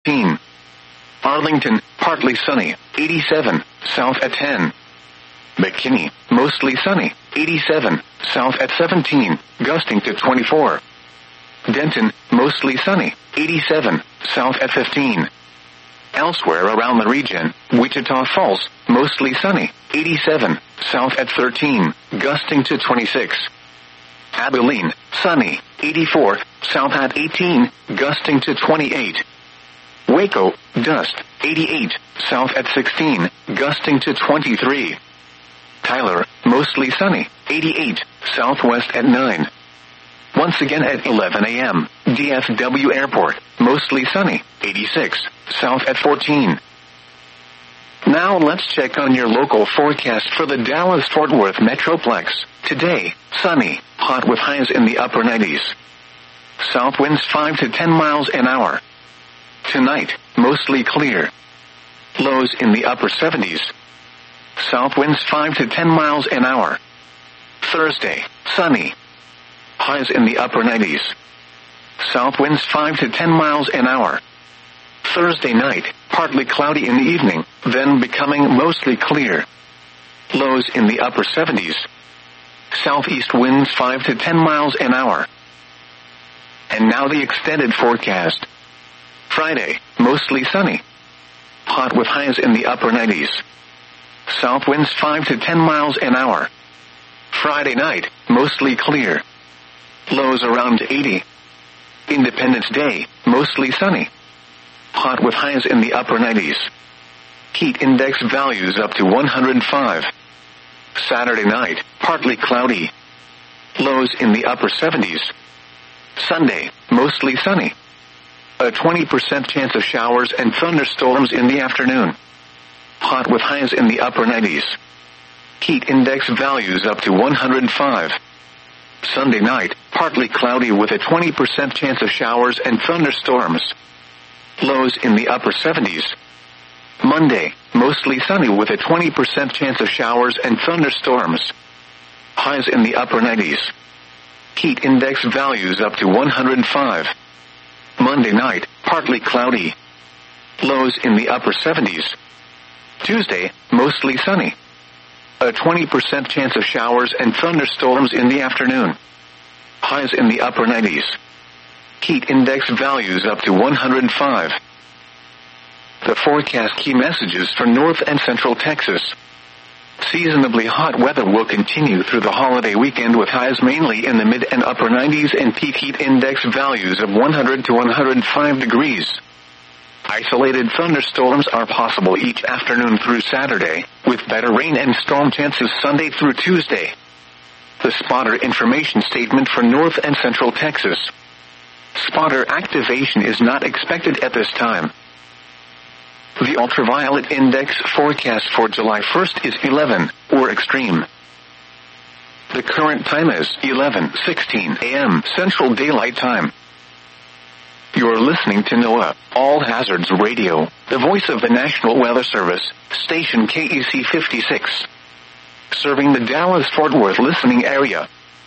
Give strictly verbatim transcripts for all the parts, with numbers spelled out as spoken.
fifteen. Arlington, partly sunny, eighty-seven, south at ten. McKinney, mostly sunny, eighty-seven, south at seventeen, gusting to twenty-four. Denton, mostly sunny, eighty-seven, south at fifteen. Elsewhere around the region, Wichita Falls, mostly sunny, eighty-seven, south at thirteen, gusting to twenty-six. Abilene, sunny, eighty-four, south at eighteen, gusting to twenty-eight. Waco, dust, eighty-eight, south at sixteen, gusting to twenty-three. Tyler, mostly sunny, eighty-eight, southwest at nine. Once again at eleven a.m., D F W Airport, mostly sunny, eighty-six, south at fourteen. Now let's check on your local forecast for the Dallas-Fort Worth Metroplex. Today, sunny, hot with highs in the upper nineties. South winds five to ten miles an hour. Tonight, mostly clear. Lows in the upper seventies. South winds five to ten miles an hour. Thursday, sunny. Highs in the upper nineties. South winds five to ten miles an hour. Thursday night, partly cloudy in the evening, then becoming mostly clear. Lows in the upper seventies. Southeast winds five to ten miles an hour. And now the extended forecast. Friday, mostly sunny. Hot with highs in the upper nineties. South winds five to ten miles an hour. Friday night, mostly clear. Lows around eighty. Independence Day, mostly sunny. Hot with highs in the upper nineties. Heat index values up to one hundred five. Saturday night, partly cloudy. Lows in the upper seventies. Sunday, mostly sunny. A twenty percent chance of showers and thunderstorms in the afternoon. Hot with highs in the upper nineties. Heat index values up to one hundred five. Sunday night, partly cloudy with a twenty percent chance of showers and thunderstorms. Lows in the upper seventies. Monday, mostly sunny with a twenty percent chance of showers and thunderstorms. Highs in the upper nineties. Heat index values up to one hundred five. Monday night, partly cloudy. Lows in the upper seventies. Tuesday, mostly sunny. A twenty percent chance of showers and thunderstorms in the afternoon. Highs in the upper nineties. Heat index values up to one hundred five. The forecast key messages for North and Central Texas. Seasonably hot weather will continue through the holiday weekend with highs mainly in the mid and upper nineties and peak heat index values of one hundred to one hundred five degrees. Isolated thunderstorms are possible each afternoon through Saturday, with better rain and storm chances Sunday through Tuesday. The spotter information statement for North and Central Texas. Spotter activation is not expected at this time. The ultraviolet index forecast for July first is eleven, or extreme. The current time is eleven sixteen a.m. Central Daylight Time. You're listening to NOAA, All Hazards Radio, the voice of the National Weather Service, station K E C fifty-six. Serving the Dallas-Fort Worth listening area.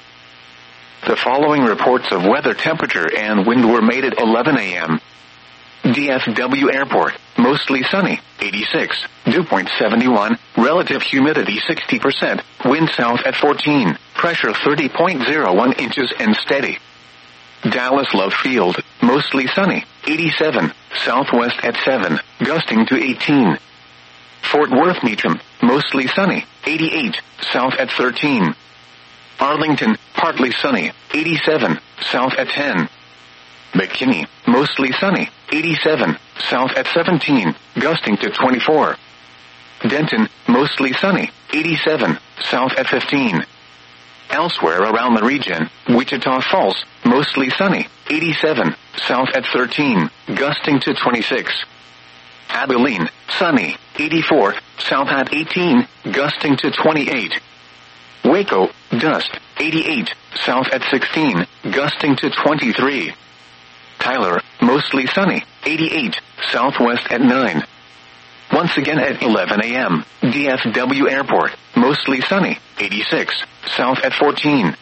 The following reports of weather temperature and wind were made at eleven a.m. D F W Airport, mostly sunny, eighty-six, dew point seventy-one, relative humidity sixty percent, wind south at fourteen, pressure thirty point zero one inches and steady. Dallas Love Field, mostly sunny, eighty-seven, southwest at seven, gusting to eighteen. Fort Worth Meacham, mostly sunny, eighty-eight, south at thirteen. Arlington, partly sunny, eighty-seven, south at ten. McKinney, mostly sunny, eighty-seven, south at seventeen, gusting to twenty-four. Denton, mostly sunny, eighty-seven, south at fifteen. Elsewhere around the region, Wichita Falls, mostly sunny, eighty-seven, south at thirteen, gusting to twenty-six. Abilene, sunny, eighty-four, south at eighteen, gusting to twenty-eight. Waco, dust, eighty-eight, south at sixteen, gusting to twenty-three. Tyler, mostly sunny, eighty-eight, southwest at nine. Once again at eleven a.m., D F W Airport, mostly sunny, eighty-six, south at fourteen.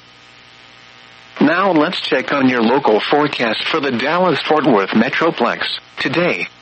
Now let's check on your local forecast for the Dallas-Fort Worth Metroplex. Today,